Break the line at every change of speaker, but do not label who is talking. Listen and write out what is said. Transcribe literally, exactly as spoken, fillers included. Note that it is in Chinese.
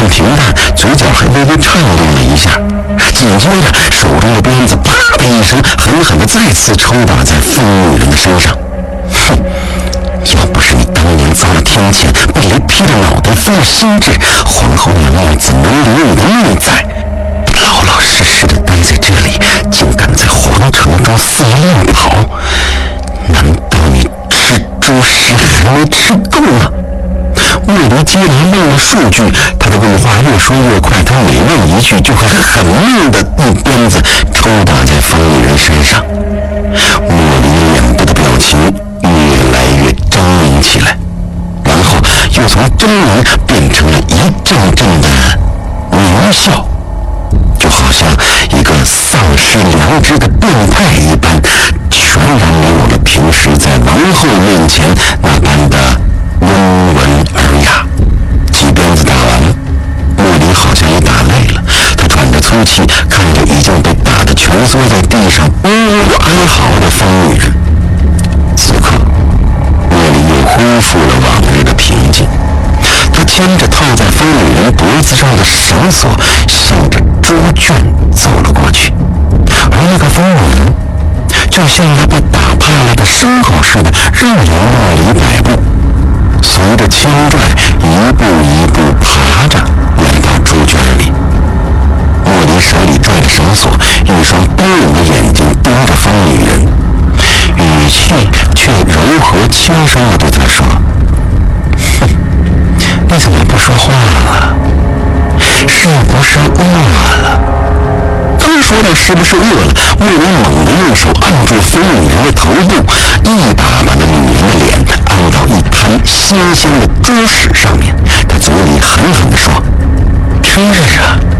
很平淡，嘴角还微微颤动了一下，紧接着手中的鞭子啪的一声狠狠地再次抽打在疯女人的身上。哼，要不是你当年遭了天谴，被雷劈了脑袋，疯了心智，皇后娘娘怎能留你的命在？老老实实的待在这里，竟敢在皇城中肆意乱跑，难道你吃猪食还没吃够吗？莫离接连问了数句，他的问话越说越快，他每问一句就会狠命的一鞭子抽打在疯女人身上。莫离脸部的表情越来越狰狞起来，然后又从狰狞变成了一阵阵的狞笑，就好像一个丧失良知的变态一般，全然没有了平时在王后面前那般的温文尔雅。几鞭子打完，莫离好像也打累了，他喘着粗气，看着已经被打得蜷缩在地上呜呜哀嚎的疯女人。此刻莫离又恢复了往日的平静，他牵着套在疯女人脖子上的绳索，向着猪圈走了过去，而那个疯女就像那被打怕了的牲口似的，任由莫离摆布，随着牵拽一步一步爬着来到猪圈里。莫离手里拽着绳索，一双冰冷的眼睛盯着疯女人，语气却柔和轻声地对她说：哼，你怎么不说话了？是不是饿了？刚说到是不是饿了，莫离猛地用手按住疯女人的头部，一把把那女人的脸按到一滩新鲜的猪屎上面。他嘴里狠狠地说：吃啊，